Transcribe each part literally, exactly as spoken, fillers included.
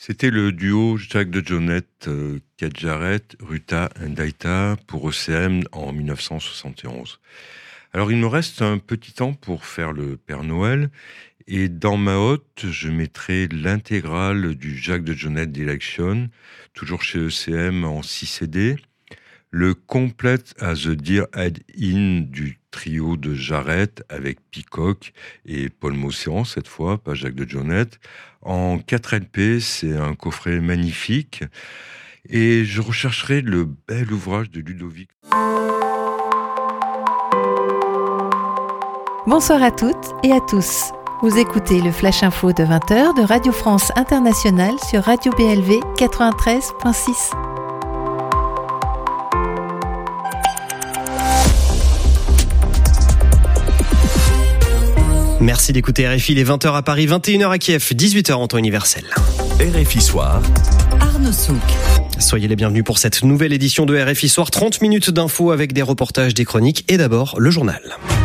C'était le duo Jacques de Jonette, euh, Kate Jarrett, Ruta Ndaita pour E C M en dix-neuf cent soixante et onze. Alors il me reste un petit temps pour faire le Père Noël et dans ma hotte je mettrai l'intégrale du Jacques de Jonette Direction, toujours chez E C M en six C D, le Complete as the Dear Head In du trio de Jarrett avec Peacock et Paul Mosséan cette fois, pas Jacques de Jonette. En quatre L P, c'est un coffret magnifique. Et je rechercherai le bel ouvrage de Ludovic. Bonsoir à toutes et à tous. Vous écoutez le Flash Info de vingt heures de Radio France Internationale sur Radio B L V quatre-vingt-treize virgule six. Merci d'écouter R F I, les vingt heures à Paris, vingt et une heures à Kiev, dix-huit heures en temps universel. R F I Soir. Arnaud Souk. Soyez les bienvenus pour cette nouvelle édition de R F I Soir, trente minutes d'infos avec des reportages, des chroniques et d'abord le journal.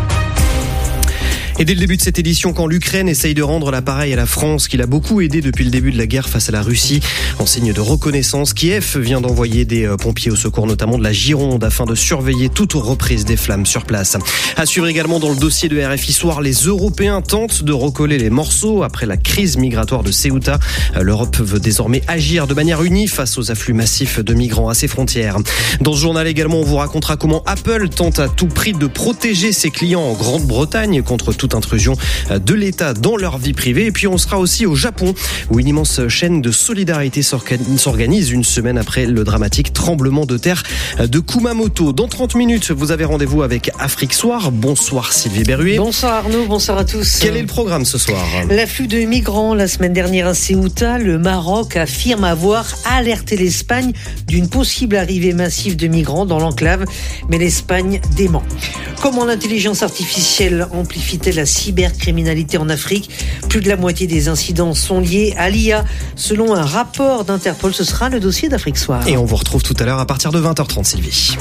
Et dès le début de cette édition, quand l'Ukraine essaye de rendre l'appareil à la France, qui l'a beaucoup aidé depuis le début de la guerre face à la Russie, en signe de reconnaissance, Kiev vient d'envoyer des pompiers au secours, notamment de la Gironde, afin de surveiller toute reprise des flammes sur place. À suivre également dans le dossier de R F I Soir, les Européens tentent de recoller les morceaux après la crise migratoire de Ceuta. L'Europe veut désormais agir de manière unie face aux afflux massifs de migrants à ses frontières. Dans ce journal également, on vous racontera comment Apple tente à tout prix de protéger ses clients en Grande-Bretagne contre tout intrusion de l'État dans leur vie privée. Et puis on sera aussi au Japon où une immense chaîne de solidarité s'organise une semaine après le dramatique tremblement de terre de Kumamoto. Dans trente minutes, vous avez rendez-vous avec Afrique Soir. Bonsoir Sylvie Berruet. Bonsoir Arnaud, bonsoir à tous. Quel est le programme ce soir ? L'afflux de migrants la semaine dernière à Ceuta, le Maroc affirme avoir alerté l'Espagne d'une possible arrivée massive de migrants dans l'enclave, mais l'Espagne dément. Comment l'intelligence artificielle amplifie-t-elle la cybercriminalité en Afrique ? Plus de la moitié des incidents sont liés à l'I A. Selon un rapport d'Interpol, ce sera le dossier d'Afrique Soir. Et on vous retrouve tout à l'heure à partir de vingt heures trente, Sylvie.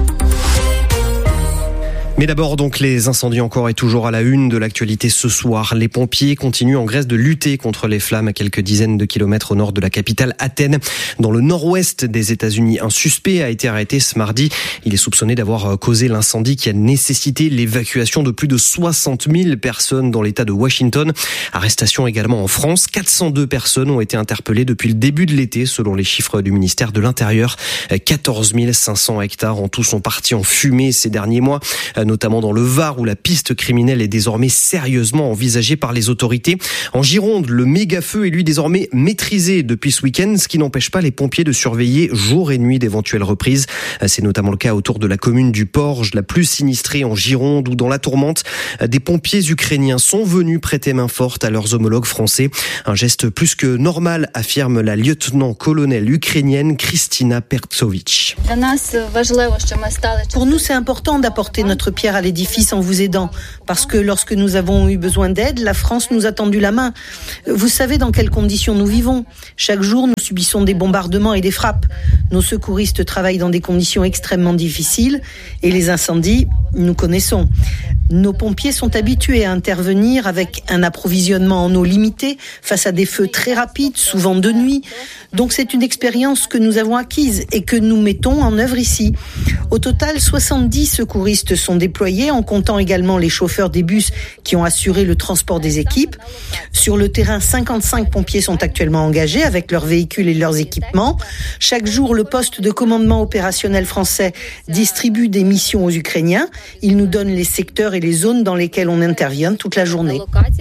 Mais d'abord donc les incendies encore et toujours à la une de l'actualité ce soir. Les pompiers continuent en Grèce de lutter contre les flammes à quelques dizaines de kilomètres au nord de la capitale Athènes. Dans le nord-ouest des États-Unis, un suspect a été arrêté ce mardi. Il est soupçonné d'avoir causé l'incendie qui a nécessité l'évacuation de plus de soixante mille personnes dans l'État de Washington. Arrestation également en France. quatre cent deux personnes ont été interpellées depuis le début de l'été selon les chiffres du ministère de l'Intérieur. quatorze mille cinq cents hectares en tout sont partis en fumée ces derniers mois, notamment dans le Var où la piste criminelle est désormais sérieusement envisagée par les autorités. En Gironde, le méga-feu est lui désormais maîtrisé depuis ce week-end, ce qui n'empêche pas les pompiers de surveiller jour et nuit d'éventuelles reprises. C'est notamment le cas autour de la commune du Porge, la plus sinistrée en Gironde, où dans la tourmente, des pompiers ukrainiens sont venus prêter main forte à leurs homologues français. Un geste plus que normal, affirme la lieutenant-colonel ukrainienne Kristina Pertsovitch. Pour nous, c'est important d'apporter notre pierre à l'édifice en vous aidant, parce que lorsque nous avons eu besoin d'aide, la France nous a tendu la main. Vous savez dans quelles conditions nous vivons. Chaque jour, nous subissons des bombardements et des frappes. Nos secouristes travaillent dans des conditions extrêmement difficiles et les incendies, nous connaissons. Nos pompiers sont habitués à intervenir avec un approvisionnement en eau limité face à des feux très rapides, souvent de nuit. Donc c'est une expérience que nous avons acquise et que nous mettons en œuvre ici. Au total, soixante-dix secouristes sont déployés, en comptant également les chauffeurs des bus qui ont assuré le transport des équipes. Sur le terrain, cinquante-cinq pompiers sont actuellement engagés avec leurs véhicules et leurs équipements. Chaque jour, le poste de commandement opérationnel français distribue des missions aux Ukrainiens. Il nous donne les secteurs et les zones dans lesquelles on intervient toute la journée.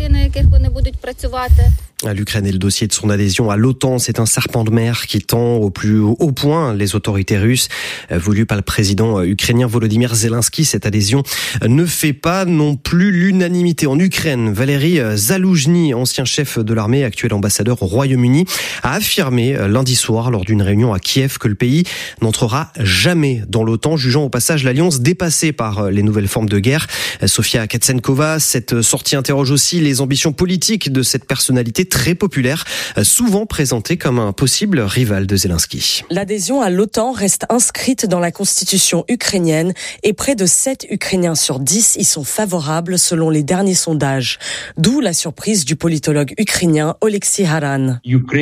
L'Ukraine et le dossier de son adhésion à l'OTAN, c'est un serpent de mer qui tend au plus haut point les autorités russes. Voulu par le président ukrainien Volodymyr Zelensky, cette adhésion ne fait pas non plus l'unanimité. En Ukraine, Valéry Zaloujny, ancien chef de l'armée, actuel ambassadeur au Royaume-Uni, a affirmé lundi soir lors d'une réunion à Kiev que le pays n'entrera jamais dans l'OTAN, jugeant au passage l'alliance dépassée par les nouvelles formes de guerre. Sofia Katsenkova, cette sortie interroge aussi les ambitions politiques de cette personnalité très populaire, souvent présenté comme un possible rival de Zelensky. L'adhésion à l'OTAN reste inscrite dans la constitution ukrainienne et près de sept Ukrainiens Ukrainiens sur dix y sont favorables selon les derniers sondages. D'où la surprise du politologue ukrainien Oleksiy Haran.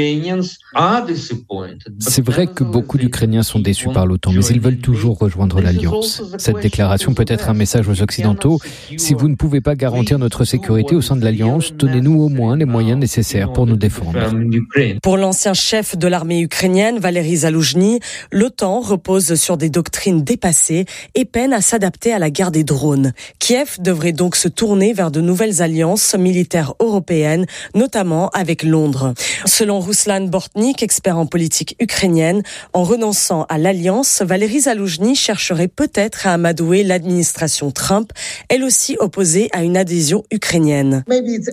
C'est vrai que beaucoup d'Ukrainiens sont déçus par l'OTAN, mais ils veulent toujours rejoindre l'Alliance. Cette déclaration peut être un message aux Occidentaux. Si vous ne pouvez pas garantir notre sécurité au sein de l'Alliance, donnez-nous au moins les moyens nécessaires pour nous défendre. Pour l'ancien chef de l'armée ukrainienne, Valery Zaloujny, l'OTAN repose sur des doctrines dépassées et peine à s'adapter à la guerre des drones. Kiev devrait donc se tourner vers de nouvelles alliances militaires européennes, notamment avec Londres. Selon Ruslan Bortnik, expert en politique ukrainienne, en renonçant à l'alliance, Valery Zaloujny chercherait peut-être à amadouer l'administration Trump, elle aussi opposée à une adhésion ukrainienne.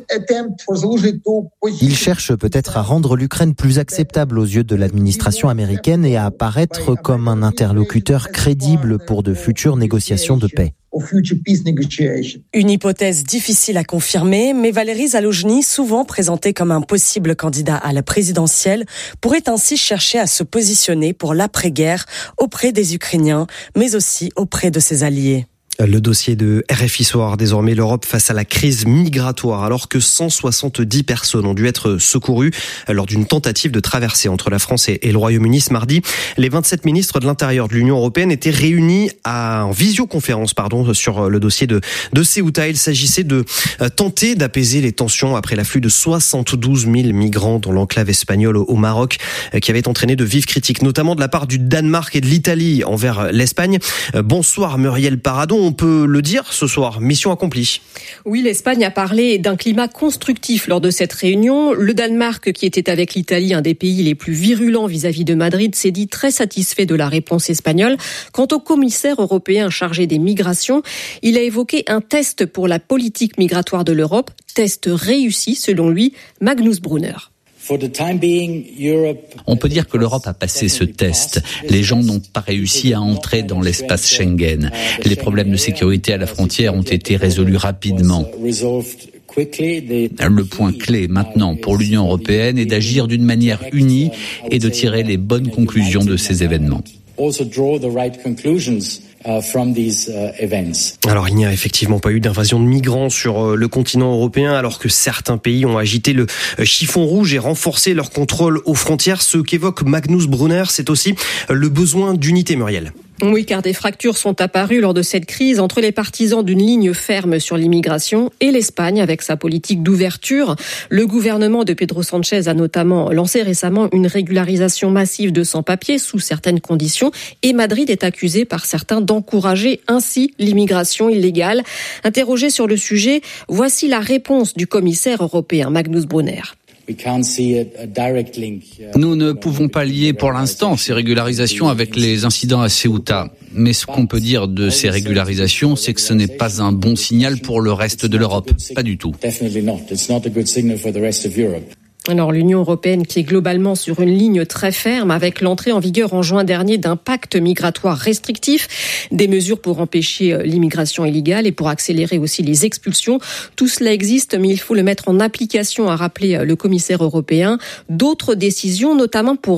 Il cherche peut-être à rendre l'Ukraine plus acceptable aux yeux de l'administration américaine et à apparaître comme un interlocuteur crédible pour de futures négociations de paix. Une hypothèse difficile à confirmer, mais Valery Zaloujny, souvent présenté comme un possible candidat à la présidentielle, pourrait ainsi chercher à se positionner pour l'après-guerre auprès des Ukrainiens, mais aussi auprès de ses alliés. Le dossier de R F I Soir, désormais l'Europe face à la crise migratoire, alors que cent soixante-dix personnes ont dû être secourues lors d'une tentative de traversée entre la France et le Royaume-Uni ce mardi. Les vingt-sept ministres de l'Intérieur de l'Union européenne étaient réunis à, en visioconférence pardon, sur le dossier de, de Ceuta. Il s'agissait de tenter d'apaiser les tensions après l'afflux de soixante-douze mille migrants dans l'enclave espagnole au Maroc, qui avait entraîné de vives critiques, notamment de la part du Danemark et de l'Italie envers l'Espagne. Bonsoir Muriel Paradon. On peut le dire ce soir, mission accomplie. Oui, l'Espagne a parlé d'un climat constructif lors de cette réunion. Le Danemark, qui était avec l'Italie, un des pays les plus virulents vis-à-vis de Madrid, s'est dit très satisfait de la réponse espagnole. Quant au commissaire européen chargé des migrations, il a évoqué un test pour la politique migratoire de l'Europe. Test réussi, selon lui, Magnus Brunner. On peut dire que l'Europe a passé ce test. Les gens n'ont pas réussi à entrer dans l'espace Schengen. Les problèmes de sécurité à la frontière ont été résolus rapidement. Le point clé maintenant pour l'Union européenne est d'agir d'une manière unie et de tirer les bonnes conclusions de ces événements. Alors il n'y a effectivement pas eu d'invasion de migrants sur le continent européen, alors que certains pays ont agité le chiffon rouge et renforcé leur contrôle aux frontières. Ce qu'évoque Magnus Brunner, c'est aussi le besoin d'unité, Muriel. Oui, car des fractures sont apparues lors de cette crise entre les partisans d'une ligne ferme sur l'immigration et l'Espagne avec sa politique d'ouverture. Le gouvernement de Pedro Sánchez a notamment lancé récemment une régularisation massive de sans-papiers sous certaines conditions et Madrid est accusé par certains d'encourager ainsi l'immigration illégale. Interrogé sur le sujet, voici la réponse du commissaire européen Magnus Brunner. Nous ne pouvons pas lier pour l'instant ces régularisations avec les incidents à Ceuta. Mais ce qu'on peut dire de ces régularisations, c'est que ce n'est pas un bon signal pour le reste de l'Europe. Pas du tout. Alors l'Union européenne qui est globalement sur une ligne très ferme avec l'entrée en vigueur en juin dernier d'un pacte migratoire restrictif, des mesures pour empêcher l'immigration illégale et pour accélérer aussi les expulsions. Tout cela existe mais il faut le mettre en application, a rappelé le commissaire européen. D'autres décisions, notamment pour